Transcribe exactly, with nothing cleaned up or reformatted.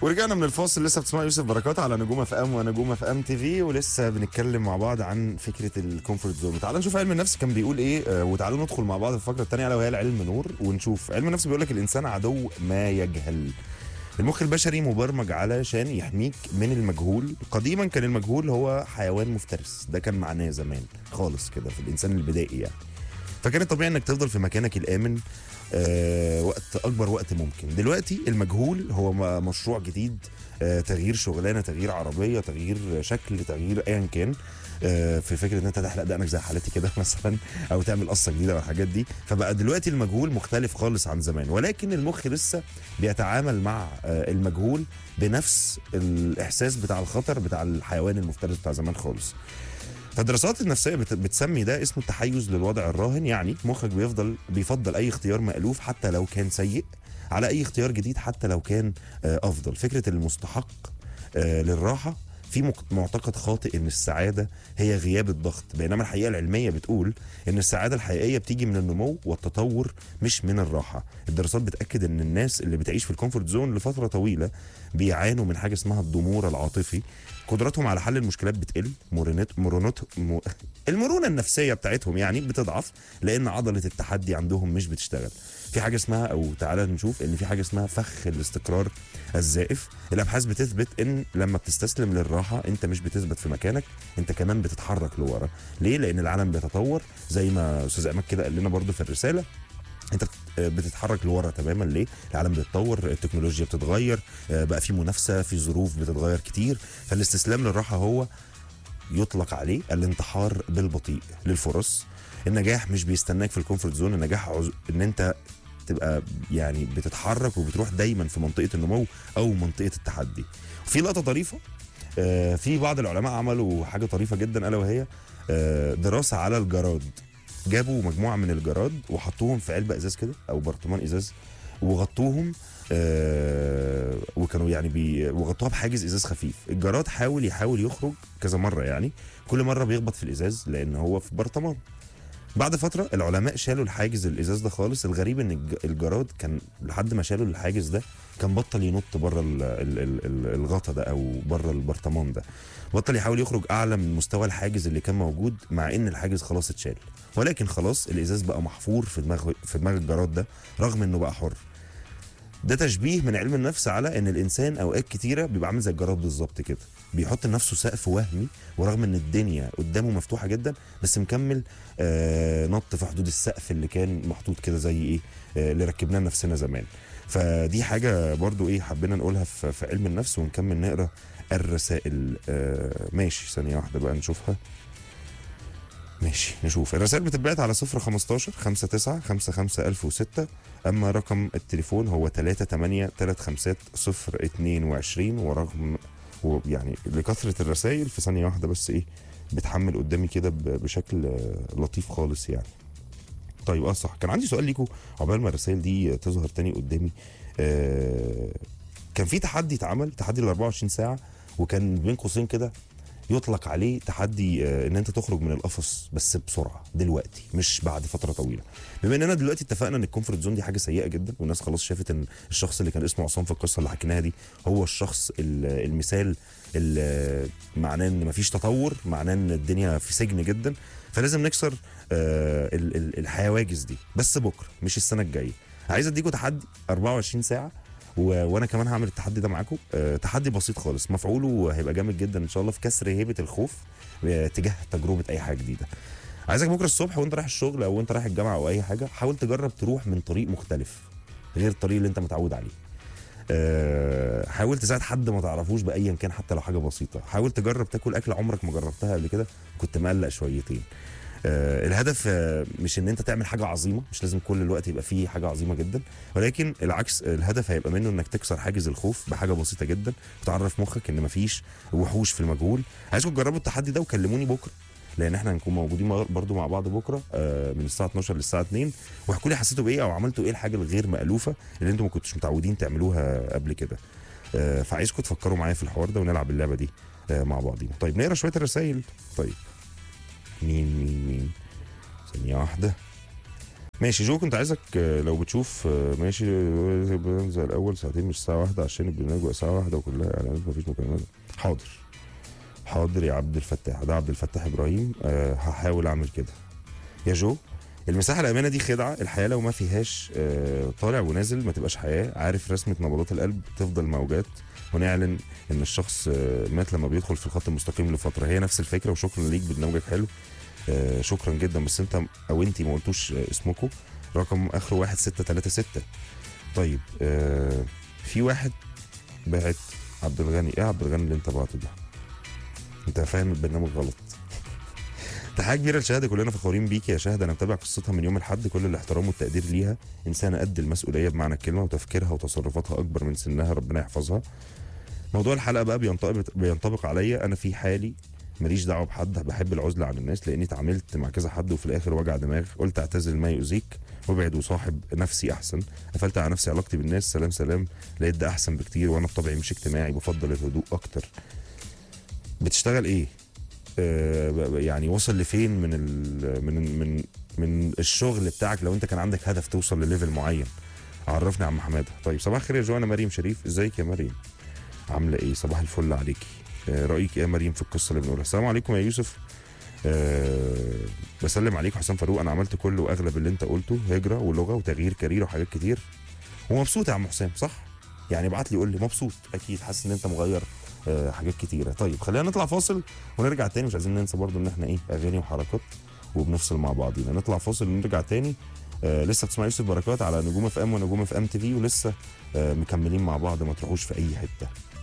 ورجعنا من الفاصل. لسه بتسمع يوسف بركات على نجوم اف ام ونجوم اف ام تي في، ولسه بنتكلم مع بعض عن فكره الكومفورت زون. تعالوا نشوف علم النفس كان بيقول ايه، آه، وتعالوا ندخل مع بعض في الفقره الثانيه الا وهي العلم نور، ونشوف علم النفس بيقول لك الانسان عدو ما يجهل. المخ البشري مبرمج علشان يحميك من المجهول. قديما كان المجهول هو حيوان مفترس، ده كان معناه زمان خالص كده في الانسان البدائي يعني. فكان الطبيعي انك تفضل في مكانك الامن آه وقت اكبر وقت ممكن. دلوقتي المجهول هو م- مشروع جديد، آه تغيير شغلانه، تغيير عربيه، تغيير شكل، تغيير ايا كان. آه في فكره ان انت تحلق دقنك زي حالتي كده مثلا، او تعمل قصه جديده والحاجات دي. فبقى دلوقتي المجهول مختلف خالص عن زمان، ولكن المخ لسه بيتعامل مع آه المجهول بنفس الاحساس بتاع الخطر بتاع الحيوان المفترس بتاع زمان خالص. فالدراسات النفسيه بت- بتسمي ده اسمه التحيز للوضع الراهن. يعني مخك بيفضل بيفضل اي اختيار مألوف حتى لو كان سيء على اي اختيار جديد حتى لو كان آه، افضل. فكره المستحق آه، للراحه. في مق- معتقد خاطئ ان السعاده هي غياب الضغط، بينما الحقيقه العلميه بتقول ان السعاده الحقيقيه بتيجي من النمو والتطور مش من الراحه. الدراسات بتاكد ان الناس اللي بتعيش في الكومفورت زون لفتره طويله بيعانوا من حاجه اسمها الضمور العاطفي. قدراتهم على حل المشكلات بتقل، مرونت مرونت م... المرونه النفسيه بتاعتهم يعني بتضعف، لان عضله التحدي عندهم مش بتشتغل. في حاجه اسمها، او تعالى نشوف ان في حاجه اسمها فخ الاستقرار الزائف. الابحاث بتثبت ان لما بتستسلم للراحه انت مش بتثبت في مكانك، انت كمان بتتحرك لورا. ليه؟ لان العالم بيتطور زي ما استاذ عماد كده قال لنا برضو في الرساله. انت بتتحرك لورا تماما. ليه؟ العالم بيتطور، التكنولوجيا بتتغير، آه، بقى في منافسه، في ظروف بتتغير كتير. فالاستسلام للراحه هو يطلق عليه الانتحار بالبطيء للفرص. النجاح مش بيستناك في الكومفورت زون، النجاح عز... ان انت تبقى يعني بتتحرك وبتروح دايما في منطقه النمو او منطقه التحدي. في لقطه طريفه، آه، في بعض العلماء عملوا حاجه طريفه جدا الا وهي آه، دراسه على الجراد. جابوا مجموعه من الجراد وحطوهم في علبه ازاز كده او برطمان ازاز، وغطوهم آه وكانوا يعني بي وغطوها بحاجز ازاز خفيف. الجراد حاول يحاول يخرج كذا مره، يعني كل مره بيخبط في الازاز لان هو في برطمان. بعد فتره العلماء شالوا الحاجز الازاز ده خالص. الغريب ان الج- الجراد كان لحد ما شالوا الحاجز ده كان بطل ينط بره ال- ال- ال- ال- الغطا ده او بره البرطمان ده، بطل يحاول يخرج اعلى من مستوى الحاجز اللي كان موجود، مع ان الحاجز خلاص اتشال. ولكن خلاص الازاز بقى محفور في دماغ في دماغ الجراد ده رغم انه بقى حر. ده تشبيه من علم النفس على ان الانسان اوقات كتيره بيبقى عامل زي الجراد بالظبط كده، بيحط لنفسه سقف وهمي ورغم ان الدنيا قدامه مفتوحه جدا بس مكمل آه نط في حدود السقف اللي كان محطوط كده زي ايه آه اللي ركبناه لنفسنا زمان. فدي حاجه برضو ايه حبينا نقولها في, في علم النفس. ونكمل نقرا الرسائل. آه ماشي، ثانيه واحده بقى نشوفها. ماشي، نشوف الرسائل بتتبعت على صفر خمستاشر خمسة تسعة خمسة خمسة ألف وستة. اما رقم التليفون هو تلاتة تمانية تلاتة خمسة صفر اتنين وعشرين. ورغم يعني لكثرة الرسائل في ثانية واحدة بس ايه بتحمل قدامي كده ب- بشكل آه، لطيف خالص يعني. طيب اه صح، كان عندي سؤال ليكم عقبال ما الرسائل دي تظهر تاني قدامي. آه كان في تحدي اتعمل، تحدي ال أربعة وعشرين ساعة، وكان بين قوسين كده يطلق عليه تحدي آه، ان انت تخرج من القفص بس بسرعه دلوقتي مش بعد فتره طويله. بما اننا دلوقتي اتفقنا ان الكومفورت زون دي حاجه سيئه جدا، والناس خلاص شافت ان الشخص اللي كان اسمه عصام في القصه اللي حكيناها دي هو الشخص ال- المثال اللي معناه ان مفيش تطور، معناه ان الدنيا في سجن جدا. فلازم نكسر آه، ال- ال- الحواجز دي بس بكره مش السنه الجايه. عايز اديكم تحدي أربعة وعشرين ساعه، و... وانا كمان هعمل التحدي ده معاكم. أه تحدي بسيط خالص، مفعوله هيبقى جامد جدا ان شاء الله في كسر هيبه الخوف أه تجاه تجربه اي حاجه جديده. عايزك بكره الصبح وانت رايح الشغل او وانت رايح الجامعه او اي حاجه، حاول تجرب تروح من طريق مختلف غير الطريق اللي انت متعود عليه. أه حاول تساعد حد ما تعرفوش بايا كان حتى لو حاجه بسيطه. حاول تجرب تاكل اكل عمرك ما جربتها قبل كده، كنت مقلق شويتين. آه الهدف آه مش ان انت تعمل حاجه عظيمه، مش لازم كل الوقت يبقى فيه حاجه عظيمه جدا، ولكن العكس، الهدف هيبقى منه انك تكسر حاجز الخوف بحاجه بسيطه جدا، وتعرف مخك ان مفيش وحوش في المجهول. عايزكم تجربوا التحدي ده وكلموني بكره، لان احنا هنكون موجودين برضو مع بعض بكره آه من الساعه اتناشر للساعه اتنين، واحكوا لي حسيتوا بايه او عملتوا ايه الحاجه الغير مألوفه اللي انتم ما كنتوش متعودين تعملوها قبل كده. آه فعايزكم تفكروا معايا في الحوار ده ونلعب اللعبه دي آه مع بعضين. طيب نقرا شويه الرسائل. طيب مين مين مين ثانية واحدة. ماشي جو، كنت عايزك آه، لو بتشوف آه، ماشي آه، زي الاول ساعتين مش ساعه واحده عشان البرنامج بقى ساعه واحده وكلها اعلانات مفيش مكالمات. حاضر حاضر يا عبد الفتاح، ده عبد الفتاح ابراهيم. أه هحاول اعمل كده يا جو. المساحه الامانه دي خدعه، الحياه لو ما فيهاش أه طالع ونازل ما تبقاش حياه. عارف رسمه نبضات القلب تفضل موجات ونعلن ان الشخص أه مات لما بيدخل في الخط المستقيم لفتره. هي نفس الفكره، وشكرا ليك برنامجك حلو. أه شكرا جدا، بس انت او انتي ما قلتوش آه، اسمكم. رقم اخره واحد ستة تلاتة ستة. طيب أه في واحد بعت عبد الغني. ايه عبد الغني اللي انت بعته ده؟ انت فاهم البرنامج غلط. تحية كبيرة لشهد، كلنا فخورين بيكي يا شهد. انا متابع قصتها من يوم الحد، كل الاحترام والتقدير ليها. انسانة قد المسؤولية بمعنى الكلمة، وتفكيرها وتصرفاتها اكبر من سنها، ربنا يحفظها. موضوع الحلقة بقى بينطبق بينطبق عليا انا في حالي، ماليش دعوه بحد. بحب العزله عن الناس لاني اتعاملت مع كذا حد وفي الاخر وجع دماغ. قلت اعتزل ما يؤذيك وابعد وصاحب نفسي احسن. قفلت على نفسي علاقتي بالناس، سلام سلام. لقيت ده احسن بكتير، وانا بطبعي مش اجتماعي، بفضل الهدوء اكتر. بتشتغل ايه؟ آه يعني وصل لفين من ال من من من الشغل بتاعك؟ لو انت كان عندك هدف توصل لليفل معين عرفني يا عم حماده. طيب صباح الخير يا جو، انا مريم شريف. ازيك يا مريم؟ عامله ايه؟ صباح الفل عليكي. آه رايك ايه يا مريم في القصه اللي بنقولها؟ السلام عليكم يا يوسف. أه بسلم عليك حسام فاروق. انا عملت كل واغلب اللي انت قلته، هجره ولغه وتغيير كارير وحاجات كتير، ومبسوط يا عم حسام. صح يعني ابعت لي قول لي مبسوط، اكيد حاسس ان انت مغير أه حاجات كتيره. طيب خلينا نطلع فاصل ونرجع تاني. مش عايزين ننسى برضو ان احنا ايه، اغاني وحركات وبنفصل مع بعضينا. نطلع فاصل ونرجع تاني. أه لسه بتسمع يوسف بركات على نجوم اف ام ونجوم اف ام تي في، ولسه أه مكملين مع بعض، ما تروحوش في اي حته.